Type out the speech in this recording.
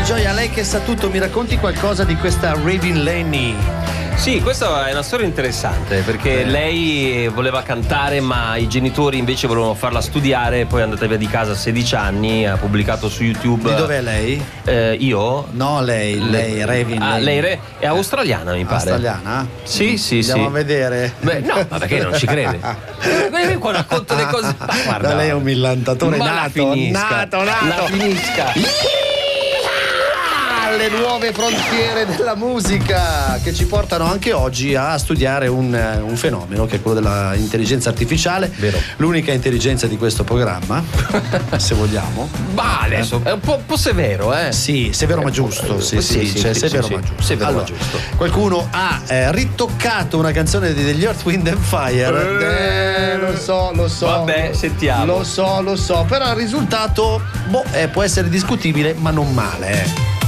Gioia, lei che sa tutto, mi racconti qualcosa di questa Raven Lenny? Sì, questa è una storia interessante perché lei voleva cantare ma i genitori invece volevano farla studiare, poi è andata via di casa a 16 anni, ha pubblicato su YouTube. Di dov'è lei? Io? No, lei Raven. Lei è australiana, mi pare. Australiana? Sì, Andiamo a vedere. Beh, no, ma perché non ci crede? Vieni qua, racconto le cose. Ma guarda, lei è un millantatore ma nato. La finisca. Le nuove frontiere della musica che ci portano anche oggi a studiare un fenomeno che è quello dell'intelligenza artificiale. Vero. L'unica intelligenza di questo programma, se vogliamo. Ma adesso è un po' severo, eh? Sì, severo ma giusto. Sì, severo ma giusto. Severo allora, ma giusto. qualcuno ha ritoccato una canzone degli Earth, Wind and Fire. Lo so. Vabbè, sentiamo. Lo so. Però il risultato può essere discutibile, ma non male.